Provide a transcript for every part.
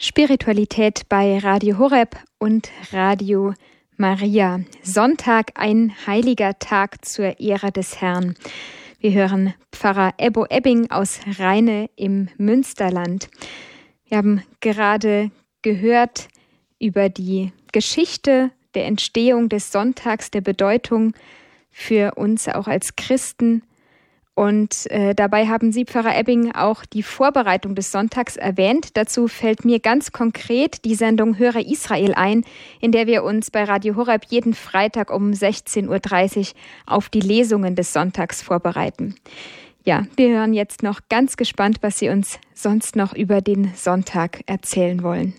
Spiritualität bei Radio Horeb und Radio Maria. Sonntag, ein heiliger Tag zur Ehre des Herrn. Wir hören Pfarrer Ebbo Ebbing aus Rheine im Münsterland. Wir haben gerade gehört über die Geschichte der Entstehung des Sonntags, der Bedeutung für uns auch als Christen. Und dabei haben Sie, Pfarrer Ebbing, auch die Vorbereitung des Sonntags erwähnt. Dazu fällt mir ganz konkret die Sendung Höre Israel ein, in der wir uns bei Radio Horeb jeden Freitag um 16.30 Uhr auf die Lesungen des Sonntags vorbereiten. Ja, wir hören jetzt noch ganz gespannt, was Sie uns sonst noch über den Sonntag erzählen wollen.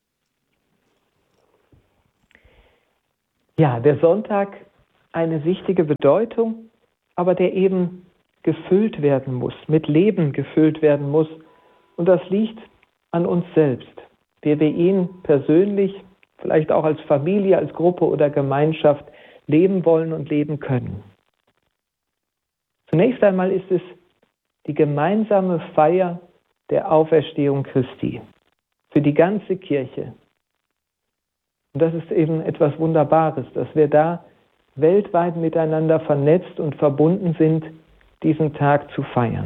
Ja, der Sonntag, eine wichtige Bedeutung, aber der eben gefüllt werden muss, mit Leben gefüllt werden muss. Und das liegt an uns selbst, wie wir ihn persönlich, vielleicht auch als Familie, als Gruppe oder Gemeinschaft leben wollen und leben können. Zunächst einmal ist es die gemeinsame Feier der Auferstehung Christi für die ganze Kirche. Und das ist eben etwas Wunderbares, dass wir da weltweit miteinander vernetzt und verbunden sind, diesen Tag zu feiern.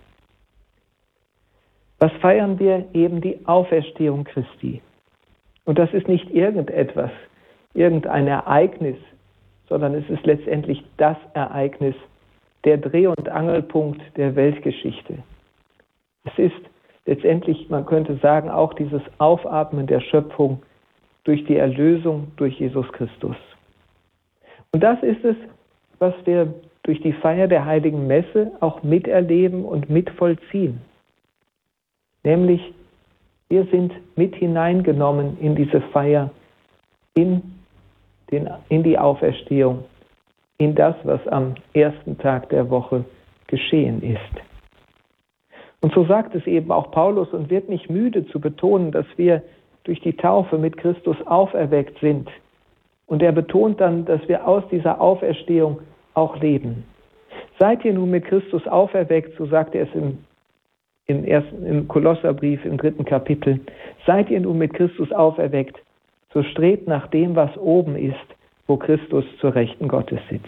Was feiern wir? Eben die Auferstehung Christi. Und das ist nicht irgendetwas, irgendein Ereignis, sondern es ist letztendlich das Ereignis, der Dreh- und Angelpunkt der Weltgeschichte. Es ist letztendlich, man könnte sagen, auch dieses Aufatmen der Schöpfung durch die Erlösung durch Jesus Christus. Und das ist es, was wir durch die Feier der Heiligen Messe auch miterleben und mitvollziehen. Nämlich, wir sind mit hineingenommen in diese Feier, in die Auferstehung, in das, was am ersten Tag der Woche geschehen ist. Und so sagt es eben auch Paulus und wird nicht müde zu betonen, dass wir durch die Taufe mit Christus auferweckt sind. Und er betont dann, dass wir aus dieser Auferstehung auch leben. Seid ihr nun mit Christus auferweckt, so sagt er es im Kolosserbrief im 3. Kapitel, seid ihr nun mit Christus auferweckt, so strebt nach dem, was oben ist, wo Christus zur Rechten Gottes sitzt.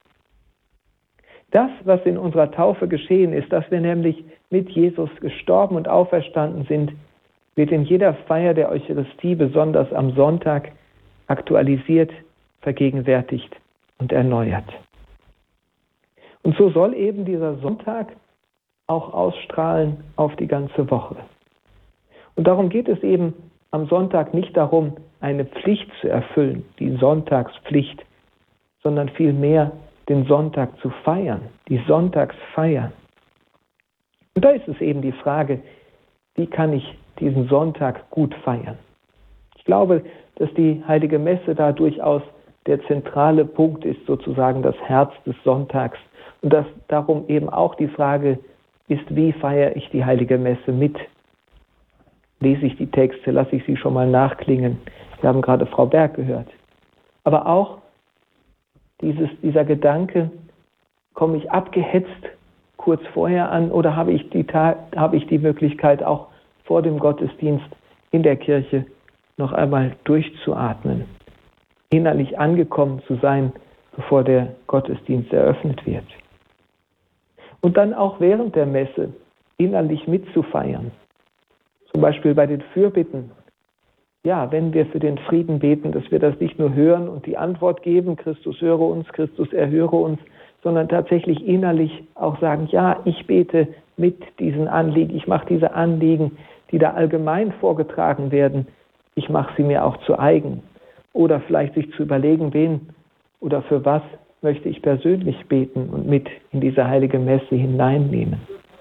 Das, was in unserer Taufe geschehen ist, dass wir nämlich mit Jesus gestorben und auferstanden sind, wird in jeder Feier der Eucharistie, besonders am Sonntag, aktualisiert, vergegenwärtigt und erneuert. Und so soll eben dieser Sonntag auch ausstrahlen auf die ganze Woche. Und darum geht es eben am Sonntag nicht darum, eine Pflicht zu erfüllen, die Sonntagspflicht, sondern vielmehr den Sonntag zu feiern, die Sonntagsfeier. Und da ist es eben die Frage, wie kann ich diesen Sonntag gut feiern? Ich glaube, dass die Heilige Messe da durchaus der zentrale Punkt ist, sozusagen das Herz des Sonntags. Und dass darum eben auch die Frage ist, wie feiere ich die Heilige Messe mit? Lese ich die Texte, lasse ich sie schon mal nachklingen. Wir haben gerade Frau Berg gehört. Aber auch dieser Gedanke, komme ich abgehetzt kurz vorher an oder habe ich die Möglichkeit, auch vor dem Gottesdienst in der Kirche noch einmal durchzuatmen, innerlich angekommen zu sein, bevor der Gottesdienst eröffnet wird. Und dann auch während der Messe innerlich mitzufeiern. Zum Beispiel bei den Fürbitten. Ja, wenn wir für den Frieden beten, dass wir das nicht nur hören und die Antwort geben, Christus höre uns, Christus erhöre uns, sondern tatsächlich innerlich auch sagen, ja, ich bete mit diesen Anliegen, ich mache diese Anliegen, die da allgemein vorgetragen werden, ich mache sie mir auch zu eigen. Oder vielleicht sich zu überlegen, wen oder für was möchte ich persönlich beten und mit in diese heilige Messe hineinnehmen.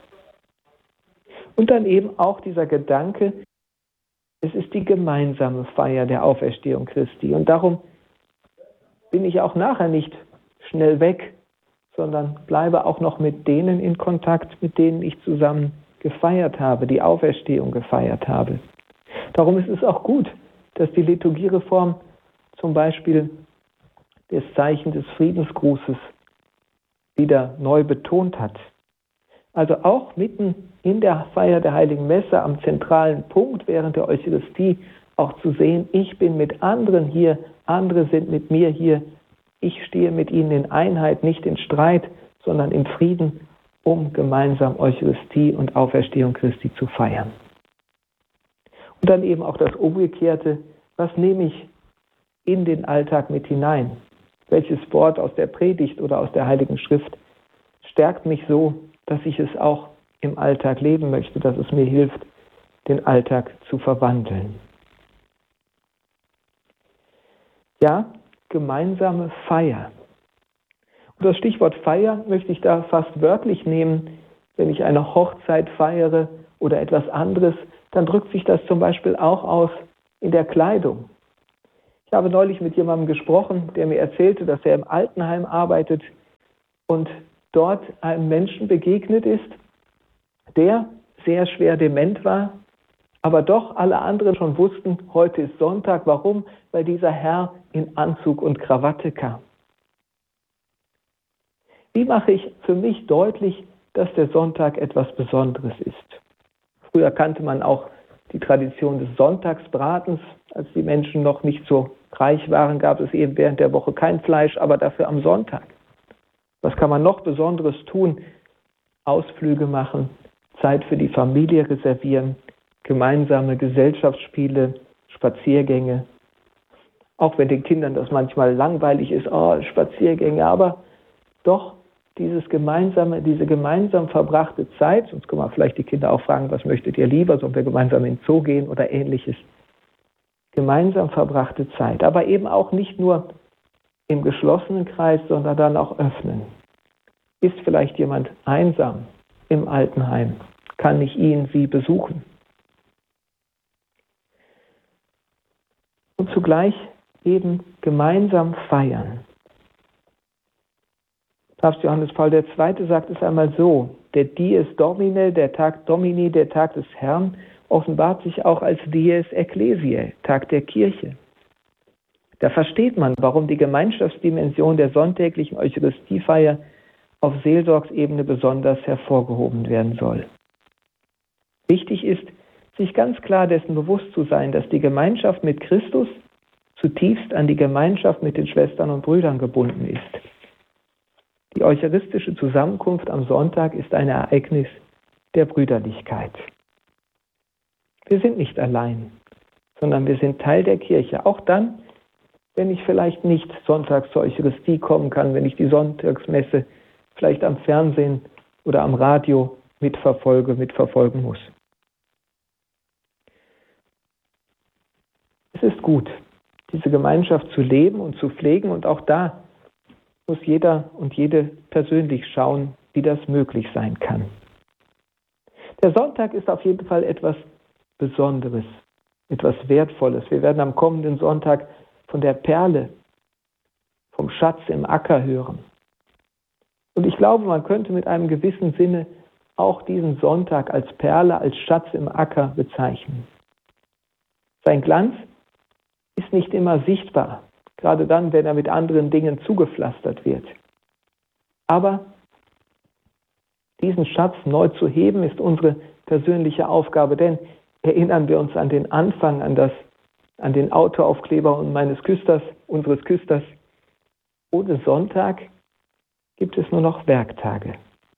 Und dann eben auch dieser Gedanke, es ist die gemeinsame Feier der Auferstehung Christi. Und darum bin ich auch nachher nicht schnell weg, sondern bleibe auch noch mit denen in Kontakt, mit denen ich zusammen gefeiert habe, die Auferstehung gefeiert habe. Darum ist es auch gut, dass die Liturgiereform zum Beispiel das Zeichen des Friedensgrußes wieder neu betont hat. Also auch mitten in der Feier der Heiligen Messe am zentralen Punkt während der Eucharistie auch zu sehen, ich bin mit anderen hier, andere sind mit mir hier, ich stehe mit ihnen in Einheit, nicht in Streit, sondern im Frieden, um gemeinsam Eucharistie und Auferstehung Christi zu feiern. Und dann eben auch das Umgekehrte, was nehme ich in den Alltag mit hinein? Welches Wort aus der Predigt oder aus der Heiligen Schrift stärkt mich so, dass ich es auch im Alltag leben möchte, dass es mir hilft, den Alltag zu verwandeln. Ja, gemeinsame Feier. Und das Stichwort Feier möchte ich da fast wörtlich nehmen. Wenn ich eine Hochzeit feiere oder etwas anderes, dann drückt sich das zum Beispiel auch aus in der Kleidung. Ich habe neulich mit jemandem gesprochen, der mir erzählte, dass er im Altenheim arbeitet und dort einem Menschen begegnet ist, der sehr schwer dement war, aber doch alle anderen schon wussten, heute ist Sonntag. Warum? Weil dieser Herr in Anzug und Krawatte kam. Wie mache ich für mich deutlich, dass der Sonntag etwas Besonderes ist? Früher kannte man auch die Tradition des Sonntagsbratens. Als die Menschen noch nicht so reich waren, gab es eben während der Woche kein Fleisch, aber dafür am Sonntag. Was kann man noch Besonderes tun? Ausflüge machen, Zeit für die Familie reservieren, gemeinsame Gesellschaftsspiele, Spaziergänge. Auch wenn den Kindern das manchmal langweilig ist, Spaziergänge, aber doch diese gemeinsam verbrachte Zeit, sonst können wir vielleicht die Kinder auch fragen, was möchtet ihr lieber, sollen wir gemeinsam in den Zoo gehen oder ähnliches. Gemeinsam verbrachte Zeit, aber eben auch nicht nur im geschlossenen Kreis, sondern dann auch öffnen. Ist vielleicht jemand einsam im Altenheim? Kann ich ihn, sie besuchen? Und zugleich eben gemeinsam feiern. Papst Johannes Paul II. Sagt es einmal so: Der Dies Domine, der Tag Domini, der Tag des Herrn, offenbart sich auch als Dies Ecclesiae, Tag der Kirche. Da versteht man, warum die Gemeinschaftsdimension der sonntäglichen Eucharistiefeier auf Seelsorgsebene besonders hervorgehoben werden soll. Wichtig ist, sich ganz klar dessen bewusst zu sein, dass die Gemeinschaft mit Christus zutiefst an die Gemeinschaft mit den Schwestern und Brüdern gebunden ist. Die eucharistische Zusammenkunft am Sonntag ist ein Ereignis der Brüderlichkeit. Wir sind nicht allein, sondern wir sind Teil der Kirche. Auch dann, wenn ich vielleicht nicht sonntags zur Eucharistie kommen kann, wenn ich die Sonntagsmesse vielleicht am Fernsehen oder am Radio mitverfolgen muss. Es ist gut, diese Gemeinschaft zu leben und zu pflegen, und auch da muss jeder und jede persönlich schauen, wie das möglich sein kann. Der Sonntag ist auf jeden Fall etwas Besonderes, etwas Wertvolles. Wir werden am kommenden Sonntag von der Perle, vom Schatz im Acker hören. Und ich glaube, man könnte mit einem gewissen Sinne auch diesen Sonntag als Perle, als Schatz im Acker bezeichnen. Sein Glanz ist nicht immer sichtbar, gerade dann, wenn er mit anderen Dingen zugepflastert wird. Aber diesen Schatz neu zu heben, ist unsere persönliche Aufgabe, denn erinnern wir uns an den Anfang, an den Autoaufkleber unseres Küsters. Ohne Sonntag gibt es nur noch Werktage.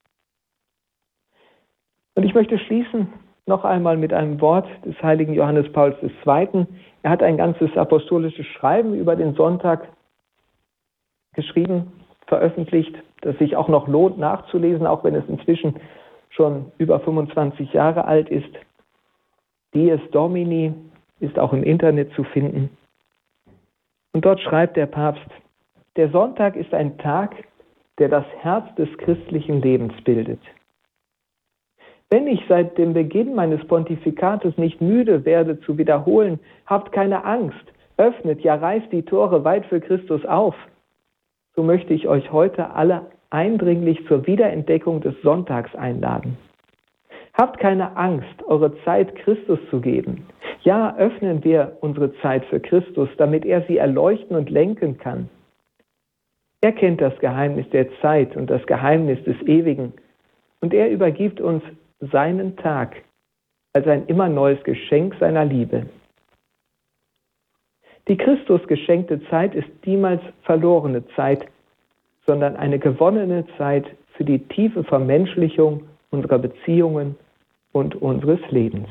Und ich möchte schließen noch einmal mit einem Wort des heiligen Johannes Pauls II. Er hat ein ganzes apostolisches Schreiben über den Sonntag geschrieben, veröffentlicht, das sich auch noch lohnt nachzulesen, auch wenn es inzwischen schon über 25 Jahre alt ist. Dies Domini ist auch im Internet zu finden. Und dort schreibt der Papst: Der Sonntag ist ein Tag, der das Herz des christlichen Lebens bildet. Wenn ich seit dem Beginn meines Pontifikates nicht müde werde zu wiederholen, habt keine Angst, öffnet, ja reißt die Tore weit für Christus auf, so möchte ich euch heute alle eindringlich zur Wiederentdeckung des Sonntags einladen. Habt keine Angst, eure Zeit Christus zu geben. Ja, öffnen wir unsere Zeit für Christus, damit er sie erleuchten und lenken kann. Er kennt das Geheimnis der Zeit und das Geheimnis des Ewigen, und er übergibt uns seinen Tag, als ein immer neues Geschenk seiner Liebe. Die Christus geschenkte Zeit ist niemals verlorene Zeit, sondern eine gewonnene Zeit für die tiefe Vermenschlichung unserer Beziehungen und unseres Lebens.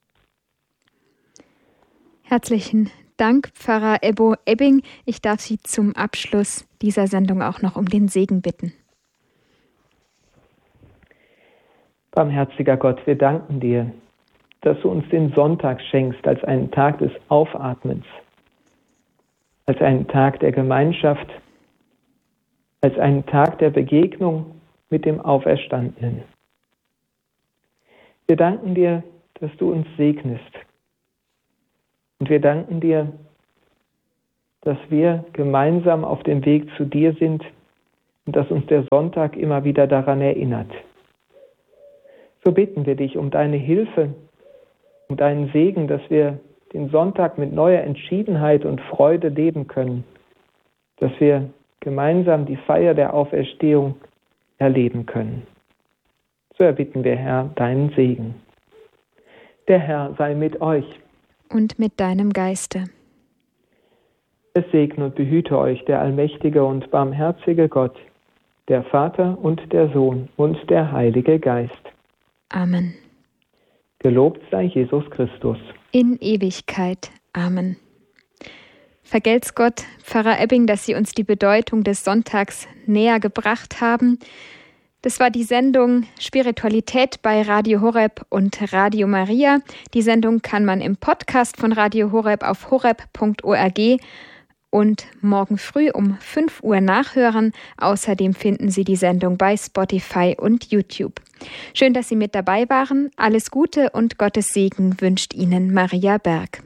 Herzlichen Dank, Pfarrer Ebbo Ebbing. Ich darf Sie zum Abschluss dieser Sendung auch noch um den Segen bitten. Barmherziger Gott, wir danken dir, dass du uns den Sonntag schenkst als einen Tag des Aufatmens, als einen Tag der Gemeinschaft, als einen Tag der Begegnung mit dem Auferstandenen. Wir danken dir, dass du uns segnest. Und wir danken dir, dass wir gemeinsam auf dem Weg zu dir sind und dass uns der Sonntag immer wieder daran erinnert. So bitten wir dich um deine Hilfe, um deinen Segen, dass wir den Sonntag mit neuer Entschiedenheit und Freude leben können, dass wir gemeinsam die Feier der Auferstehung erleben können. So erbitten wir, Herr, deinen Segen. Der Herr sei mit euch. Und mit deinem Geiste. Es segne und behüte euch der allmächtige und barmherzige Gott, der Vater und der Sohn und der Heilige Geist. Amen. Gelobt sei Jesus Christus. In Ewigkeit. Amen. Vergelt's Gott, Pfarrer Ebbing, dass Sie uns die Bedeutung des Sonntags näher gebracht haben. Das war die Sendung Spiritualität bei Radio Horeb und Radio Maria. Die Sendung kann man im Podcast von Radio Horeb auf horeb.org und morgen früh um 5 Uhr nachhören. Außerdem finden Sie die Sendung bei Spotify und YouTube. Schön, dass Sie mit dabei waren. Alles Gute und Gottes Segen wünscht Ihnen Maria Berg.